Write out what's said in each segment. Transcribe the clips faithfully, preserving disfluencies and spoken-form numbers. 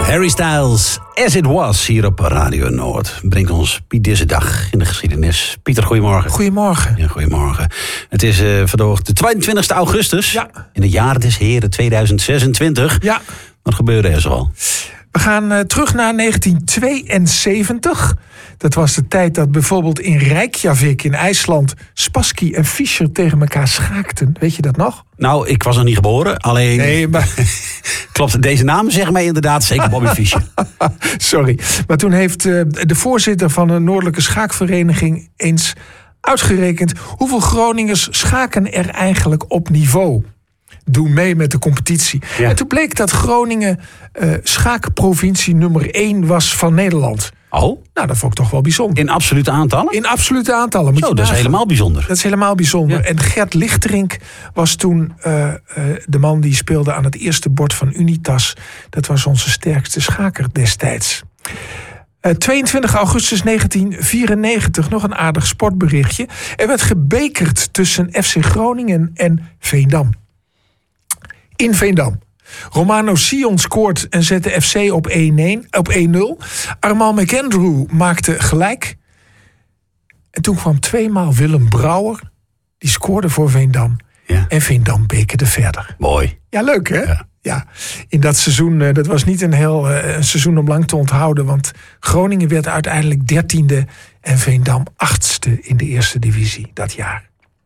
Harry Styles, As It Was, hier op Radio Noord. Brengt ons Piet deze dag in de geschiedenis. Pieter, goedemorgen. Goedemorgen. Ja, goedemorgen. Het is uh, vandaag de tweeëntwintigste augustus. Ja. In het jaar des Heren tweeduizend zesentwintig. Ja. Wat gebeurde er zoal? We gaan uh, terug naar negentien tweeënzeventig. Dat was de tijd dat bijvoorbeeld in Reykjavik in IJsland Spassky en Fischer tegen elkaar schaakten. Weet je dat nog? Nou, ik was nog niet geboren. Alleen. Nee, maar... Klopt, deze naam zeggen mij inderdaad zeker Bobby Fischer. Sorry. Maar toen heeft uh, de voorzitter van een noordelijke schaakvereniging eens uitgerekend hoeveel Groningers schaken er eigenlijk op niveau. Doe mee met de competitie. Ja. En toen bleek dat Groningen uh, schaakprovincie nummer één was van Nederland. Oh? Nou, dat vond ik toch wel bijzonder. In absolute aantallen? In absolute aantallen. Moet Zo, je dat is helemaal bijzonder. Dat is helemaal bijzonder. Ja. En Gert Lichterink was toen uh, uh, de man die speelde aan het eerste bord van Unitas. Dat was onze sterkste schaker destijds. Uh, tweeëntwintig augustus negentien vierennegentig, nog een aardig sportberichtje. Er werd gebekerd tussen F C Groningen en Veendam. In Veendam. Romano Sion scoort en zette F C op één nul. Armand McAndrew maakte gelijk. En toen kwam tweemaal Willem Brouwer. Die scoorde voor Veendam. Ja. En Veendam bekerde verder. Mooi. Ja, leuk hè? Ja. Ja. In dat seizoen, dat was niet een heel uh, een seizoen om lang te onthouden. Want Groningen werd uiteindelijk dertiende. En Veendam achtste in de eerste divisie dat jaar.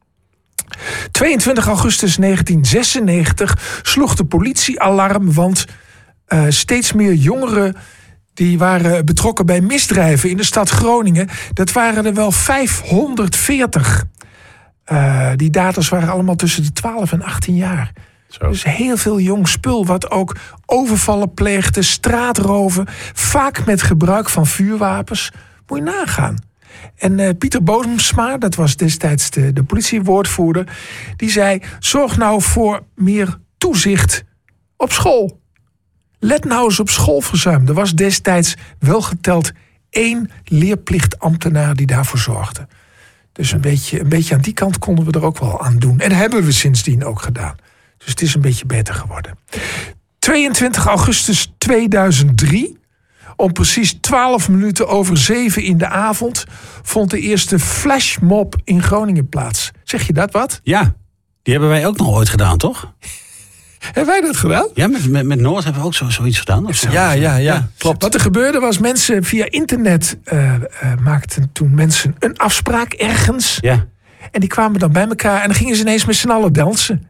tweeëntwintig augustus negentien zesennegentig sloeg de politie alarm, want uh, steeds meer jongeren die waren betrokken bij misdrijven in de stad Groningen. Dat waren er wel vijfhonderdveertig. Uh, die daters waren allemaal tussen de twaalf en achttien jaar. Zo. Dus heel veel jong spul, wat ook overvallen pleegde, straatroven, vaak met gebruik van vuurwapens. Moet je nagaan. En uh, Pieter Boomsma, dat was destijds de, de politiewoordvoerder, die zei: zorg nou voor meer toezicht op school. Let nou eens op schoolverzuim. Er was destijds wel geteld één leerplichtambtenaar die daarvoor zorgde. Dus een beetje, een beetje aan die kant konden we er ook wel aan doen. En hebben we sindsdien ook gedaan. Dus het is een beetje beter geworden. tweeëntwintig augustus tweeduizend drie... om precies twaalf minuten over zeven in de avond vond de eerste flashmob in Groningen plaats. Zeg je dat wat? Ja, die hebben wij ook nog ooit gedaan, toch? Hebben wij dat gedaan? Ja, met, met, met Noord hebben we ook zo, zoiets gedaan. Of zo. Ja, ja, ja, klopt. Wat er gebeurde was, mensen via internet uh, uh, maakten toen mensen een afspraak ergens. Ja. En die kwamen dan bij elkaar en dan gingen ze ineens met z'n allen dansen.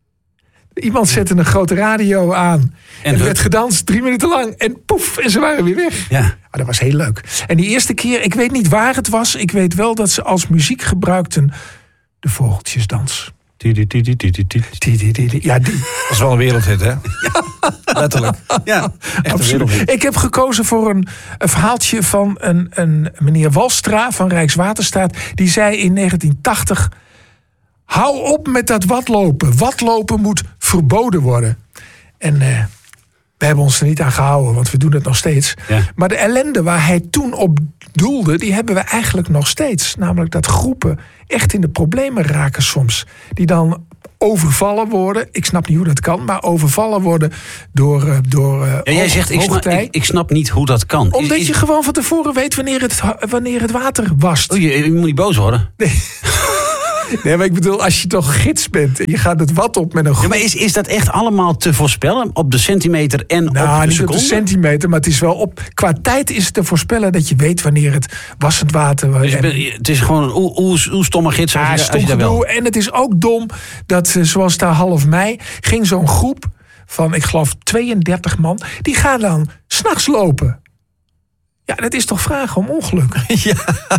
Iemand zette een grote radio aan. En, en er werd gedanst drie minuten lang. En poef, en ze waren weer weg. Ja. Maar dat was heel leuk. En die eerste keer, ik weet niet waar het was. Ik weet wel dat ze als muziek gebruikten de vogeltjesdans. Die, die, die, die, die, die, die, die, die. Ja, die. Dat is wel een wereldhit, hè? Ja. Letterlijk. Ja, absoluut. Ik heb gekozen voor een, een verhaaltje van een, een meneer Walstra van Rijkswaterstaat. Die zei in negentien tachtig... hou op met dat watlopen. Watlopen moet verboden worden. En uh, we hebben ons er niet aan gehouden, want we doen het nog steeds. Ja. Maar de ellende waar hij toen op doelde, die hebben we eigenlijk nog steeds. Namelijk dat groepen echt in de problemen raken soms. Die dan overvallen worden. Ik snap niet hoe dat kan, maar overvallen worden door uh, door uh, ja, jij zegt, ik snap, ik, ik snap niet hoe dat kan. Omdat is, je is... gewoon van tevoren weet wanneer het, wanneer het water wast. Oh, je, je moet niet boos worden. Nee. Nee, maar ik bedoel, als je toch gids bent en je gaat het wat op met een groep. Ja, maar is, is dat echt allemaal te voorspellen? Op de centimeter en nou, op de niet seconde? op de centimeter, maar het is wel op... Qua tijd is het te voorspellen dat je weet wanneer het wassend water... Dus en, het is gewoon hoe, hoe, hoe stomme gids als, ja, je, stom als je dat wel... En het is ook dom dat, zoals daar half mei... ging zo'n groep van, ik geloof, tweeëndertig man... die gaan dan 's nachts lopen. Ja, dat is toch vragen om ongeluk? Ja.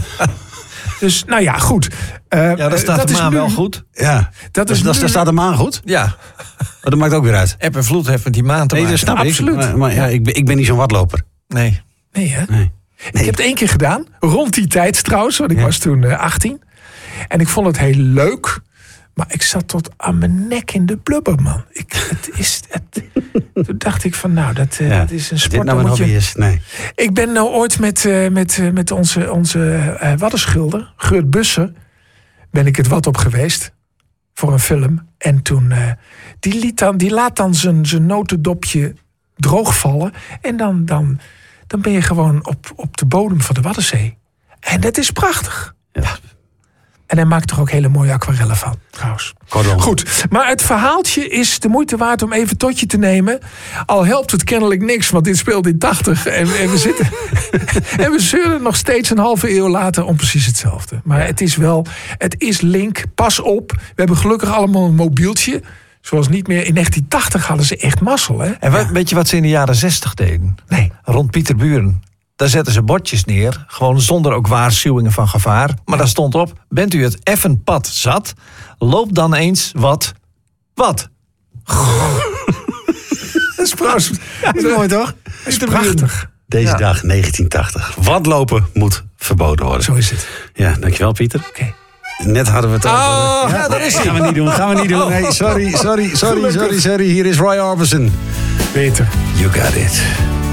Dus, nou ja, goed. Uh, ja, daar staat dat de maan nu, wel goed. Ja, dat is dus, nu, daar staat de maan goed? Ja. Maar dat maakt ook weer uit. Eb en vloed heeft met die maan te nee, maken. Dat snap absoluut. Ik. Maar, maar ja, ik, ben, ik ben niet zo'n watloper. Nee. Nee, hè? Nee. Ik heb het één keer gedaan. Rond die tijd trouwens, want ik ja. was toen uh, achttien. En ik vond het heel leuk. Maar ik zat tot aan mijn nek in de blubber, man. Ik, het is, het, toen dacht ik van, nou, dat, uh, ja, dat is een sport. Dit nou een hobby je... is, nee. Ik ben nou ooit met, uh, met, uh, met onze, onze uh, waddenschilder, Geurt Busser... ben ik het wat op geweest. Voor een film. En toen, uh, die, liet dan, die laat dan zijn, zijn notendopje droogvallen. En dan, dan, dan ben je gewoon op, op de bodem van de Waddenzee. En dat is prachtig. Ja. En hij maakt er ook hele mooie aquarellen van, trouwens. Kortom. Goed, maar het verhaaltje is de moeite waard om even tot je te nemen. Al helpt het kennelijk niks, want dit speelt in tachtig. En, en we zitten en we zeuren nog steeds een halve eeuw later om precies hetzelfde. Maar het is wel, het is Link, pas op. We hebben gelukkig allemaal een mobieltje. Zoals niet meer, in negentien tachtig hadden ze echt mazzel, hè? En wat, weet je wat ze in de jaren zestig deden? Nee. Rond Pieterburen. Daar zetten ze bordjes neer, gewoon zonder ook waarschuwingen van gevaar. Maar daar stond op, bent u het effen pad zat, loop dan eens wat, wat. Dat is prachtig. Dat is mooi toch? Dat is prachtig. Deze Ja. dag, negentien tachtig. Wat lopen moet verboden worden. Zo is het. Ja, dankjewel Pieter. Oké. Net hadden we het over... Oh, ja, daar is hij. Gaan we niet doen, gaan we niet doen. Nee, sorry, sorry, sorry, sorry, sorry. Hier is Roy Orbison. Beter. You got it.